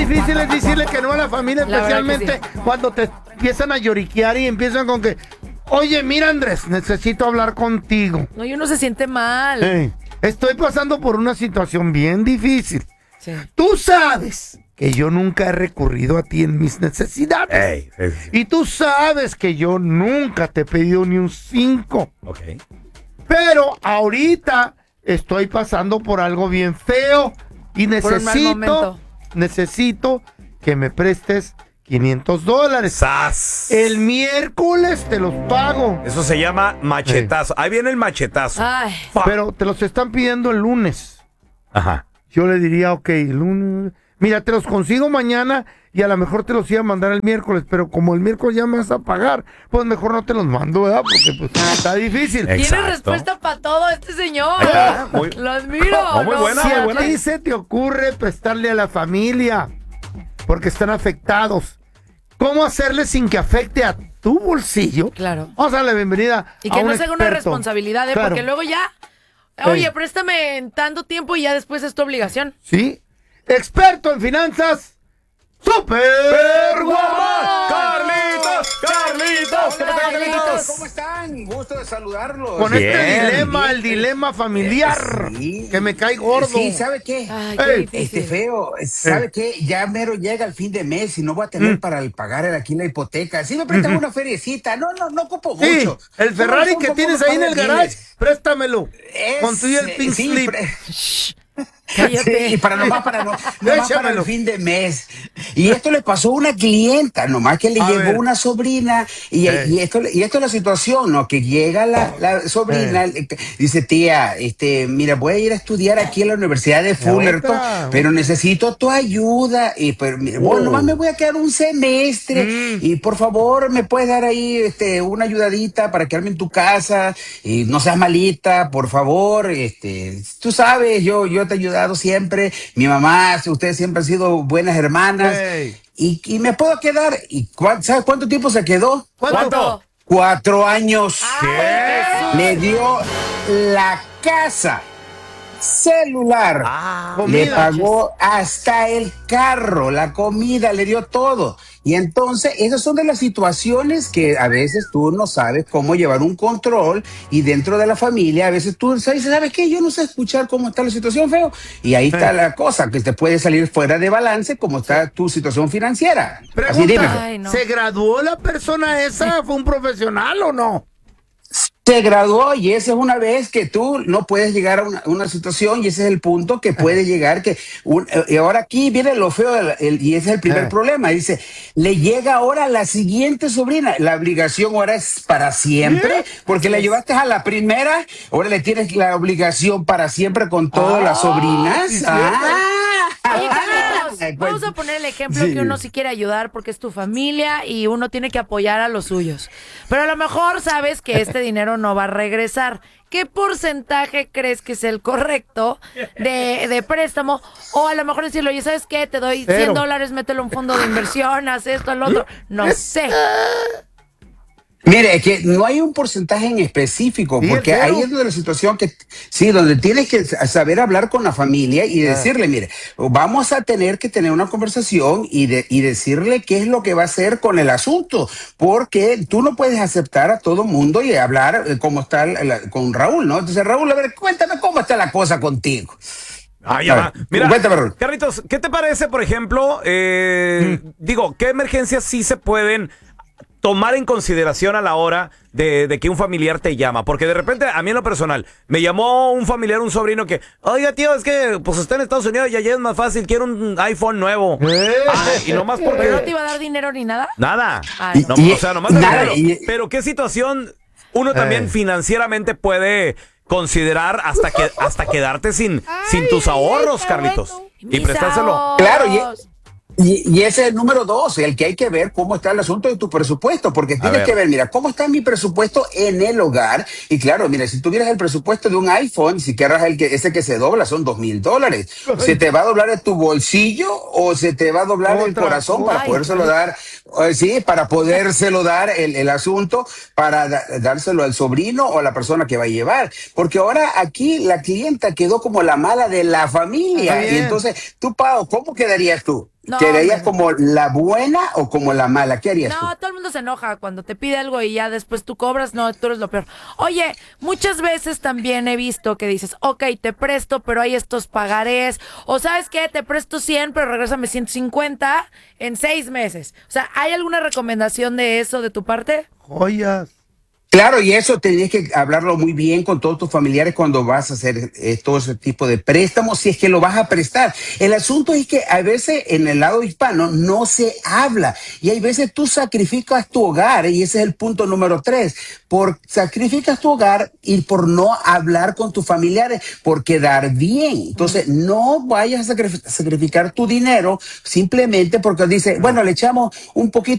difícil es decirle que no a la familia, especialmente cuando te empiezan a lloriquear y empiezan con que, oye, mira, Andrés, necesito hablar contigo. No, y uno se siente mal. Estoy pasando por una situación bien difícil. Sí. Tú sabes que yo nunca he recurrido a ti en mis necesidades. Y tú sabes que yo nunca te he pedido ni un 5. Ok. Pero ahorita estoy pasando por algo bien feo y necesito que me prestes $500. ¡Sas! El miércoles te los pago. Eso se llama machetazo. Ahí viene el machetazo. Ay. Pero te los están pidiendo el lunes. Ajá. Yo le diría, ok, el lunes. Mira, te los consigo mañana y a lo mejor te los iba a mandar el miércoles, pero como el miércoles ya me vas a pagar, pues mejor no te los mando, ¿verdad? Porque pues está difícil. Tiene respuesta para todo este señor. Lo admiro. Muy buena, Si muy a buena. ti se te ocurre prestarle a la familia porque están afectados, ¿cómo hacerle sin que afecte a tu bolsillo? Claro. Vamos a darle bienvenida Y a que un no sea una experto. responsabilidad, Claro. porque luego ya, oye, préstame en tanto tiempo y ya después es tu obligación. Sí. Experto en finanzas, ¡Super Guamán! ¡Carlitos! Carlitos. ¿Cómo están? Gusto de saludarlos. Con Bien, este dilema, bien. el dilema familiar, Sí. que me cae gordo. Sí, ¿sabe qué? Ay, qué Ey, difícil. Feo, ¿sabe qué? Ya mero llega el fin de mes y no voy a tener para pagar aquí la hipoteca. Si me prestan una feriecita, no ocupo Sí, mucho. el Ferrari Son que como tienes unos ahí en el par de garage, miles. préstamelo. Con tu y el pink Sí, slip. Cállate. Sí, nomás para Échamelo. el fin de mes. Y esto le pasó a una clienta, nomás que le A llegó ver. una sobrina, y esto es la situación, ¿no? Que llega la sobrina, dice, tía, mira, voy a ir a estudiar aquí en la Universidad de Fullerton, otra. pero necesito tu ayuda, y pero, bueno, nomás me voy a quedar un semestre, y por favor, me puedes dar ahí una ayudadita para quedarme en tu casa, y no seas malita, por favor, tú sabes, yo te he ayudado siempre, mi mamá, ustedes siempre han sido buenas hermanas, Ey. y me puedo quedar. ¿Y sabes cuánto tiempo se quedó? ¿Cuánto? 4 años. ¿Qué? Le dio la casa, celular, le Comida. pagó hasta el carro, la comida, le dio todo. Y entonces, esas son de las situaciones que a veces tú no sabes cómo llevar un control, y dentro de la familia, a veces tú dices, ¿sabes qué? Yo no sé escuchar cómo está la situación, feo. Y ahí está la cosa, que te puede salir fuera de balance como está tu situación financiera. Así dime. Pregunta, Ay, no. ¿se graduó la persona esa? ¿Fue un profesional o no? Se graduó, y esa es una vez que tú no puedes llegar a una situación, y ese es el punto que puede llegar, y ahora aquí viene lo feo, y ese es el primer problema. Dice, le llega ahora la siguiente sobrina, la obligación ahora es para siempre, porque la llevaste a la primera, ahora le tienes la obligación para siempre con todas las sobrinas. sí, Oye, Carlitos, vamos a poner el ejemplo Sí. que uno sí quiere ayudar porque es tu familia y uno tiene que apoyar a los suyos. Pero a lo mejor sabes que este dinero no va a regresar. ¿Qué porcentaje crees que es el correcto de préstamo? O a lo mejor decirle, oye, ¿sabes qué? Te doy $100, mételo en un fondo de inversión, haz esto, el otro. No sé. Mire, es que no hay un porcentaje en específico, Sí, porque el cero. ahí es donde la situación donde tienes que saber hablar con la familia y decirle, mire, vamos a tener que tener una conversación y decirle qué es lo que va a hacer con el asunto, porque tú no puedes aceptar a todo mundo y hablar como está con Raúl, ¿no? Entonces, Raúl, a ver, cuéntame cómo está la cosa contigo. Ah, ya va. Mira, Cuéntame, Raúl. Carlitos, ¿qué te parece, por ejemplo, digo, qué emergencias sí se pueden tomar en consideración a la hora de que un familiar te llama? Porque de repente, a mí en lo personal, me llamó un familiar, un sobrino que, oiga, tío, es que pues está en Estados Unidos y allá es más fácil, quiero un iPhone nuevo. Y nomás ¿Pero no te porque... iba a dar dinero ni nada? Nada. Ay, No, Y- o sea, nomás nada, dinero. y- Pero qué situación uno también financieramente puede considerar hasta quedarte sin tus ahorros, Carlitos. Y Mis prestárselo. ahorros. Claro, y ese es el número 2, el que hay que ver cómo está el asunto de tu presupuesto, porque tienes ver. que ver, mira, cómo está mi presupuesto en el hogar. Y claro, mira, si tuvieras el presupuesto de un iPhone, si quieras ese que se dobla, son $2,000. ¿Se te va a doblar en tu bolsillo o se te va a doblar el Otra corazón cosa. para podérselo dar? Sí, para podérselo dar el asunto, para dárselo al sobrino o a la persona que va a llevar. Porque ahora aquí la clienta quedó como la mala de la familia. Está bien. Y entonces, tú, Pau, ¿cómo quedarías tú? No, ¿Te veías hombre. como la buena o como la mala? ¿Qué harías tú? No, todo el mundo se enoja cuando te pide algo y ya después tú cobras. No, tú eres lo peor. Oye, muchas veces también he visto que dices, ok, te presto, pero hay estos pagarés. O ¿sabes qué? Te presto 100, pero regrésame 150 en 6 meses. O sea, ¿hay alguna recomendación de eso de tu parte? Joyas. Claro, y eso tienes que hablarlo muy bien con todos tus familiares cuando vas a hacer todo ese tipo de préstamos, si es que lo vas a prestar. El asunto es que a veces en el lado hispano no se habla y hay veces tú sacrificas tu hogar y ese es el punto número 3. Sacrificas tu hogar y por no hablar con tus familiares, por quedar bien. Entonces, no vayas a sacrificar tu dinero simplemente porque dice, bueno, le echamos un poquito